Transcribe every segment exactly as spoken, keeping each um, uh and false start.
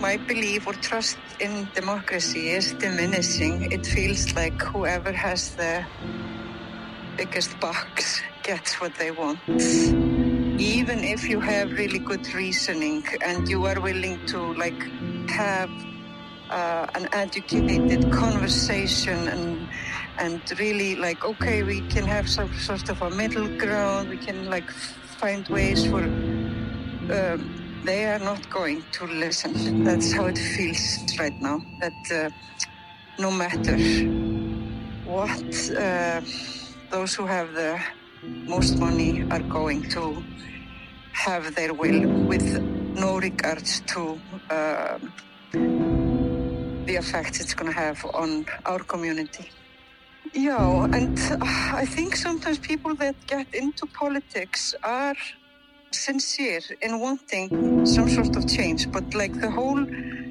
my belief or trust in democracy is diminishing. It feels like whoever has the biggest box gets what they want. Even if you have really good reasoning and you are willing to like have uh, an educated conversation and and really like, okay, we can have some sort of a middle ground, we can like find ways for, um, they are not going to listen. That's how it feels right now, that uh, no matter what uh, those who have the most money are going to have their will with no regards to uh, the effect it's going to have on our community. Yeah, and I think sometimes people that get into politics are sincere in wanting some sort of change, but like the whole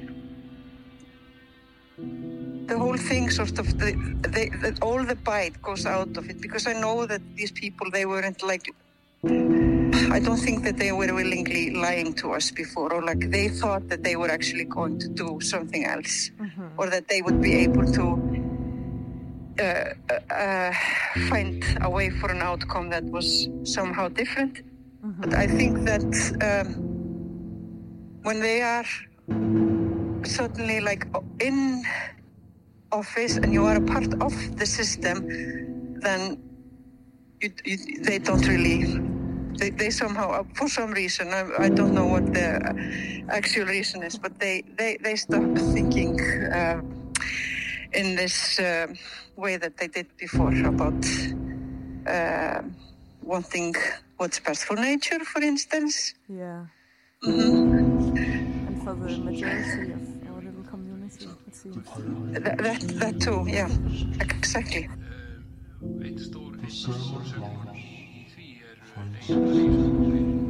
the whole thing sort of, the, they, the, all the bite goes out of it, because I know that these people, they weren't like, I don't think that they were willingly lying to us before, or like they thought that they were actually going to do something else, mm-hmm. or that they would be able to uh, uh, find a way for an outcome that was somehow different. Mm-hmm. But I think that um, when they are suddenly like in office and you are a part of the system, then you, you, they don't really, they, they somehow, for some reason, I, I don't know what the actual reason is, but they, they, they stop thinking uh, in this uh, way that they did before about uh, wanting what's best for nature, for instance. Yeah. Mm-hmm. And for the majority of our little community, it seems. That, that, that too, yeah, exactly. Eitt stór, eitt stór sögumál í því er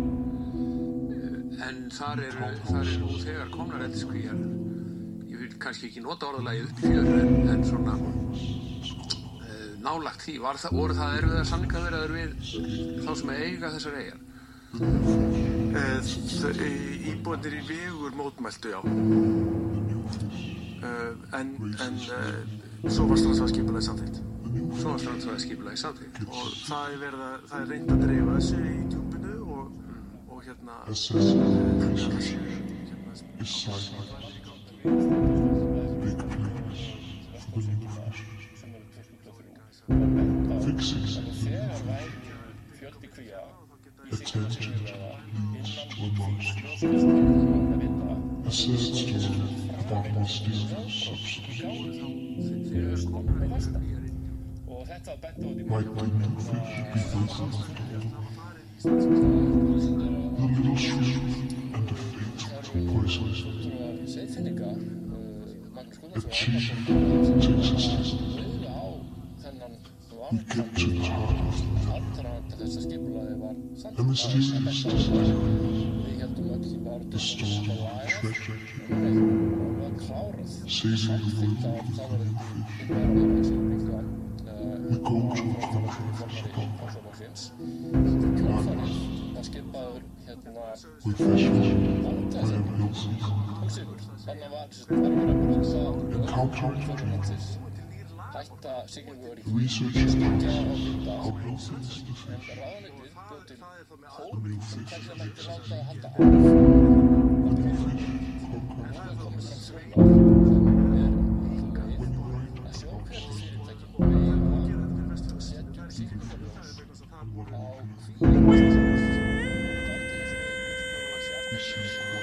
en þar eru, þar eru nú þegar komnar eldskvíjar. Ég vil kannski ekki nota orðalagið upp í fjör, en, en svona uh, nálagt því. Var það, voru það erfiðar samningaviðræður við þá sem eiga þessar eyjar? Uh, íbúarnir í Vegur mótmæltu, já. Uh, en en uh, svo var strandsvæðaskipulagið samþykkt. Svo var strandsvæðaskipulagið samþykkt. Og það er verið að, það er reynt að dreifa þessu í djúpinu og, og hérna... Attention leads to a monster. A sad story about mysterious substance. Might dignified be vocal the little shrew and a fatal poison. A chief takes us in. We get to the heart of the matter. A mysterious discovery. The story of a treasure. Saving the world with a new fish. We go to a country of spot. Madness. We fish by an Helsinki. Encounter dreams. Research tells us how healthy is the fish. The new fish makes it eat. The new fish conquers the when you write about something, even fish and what it is, we see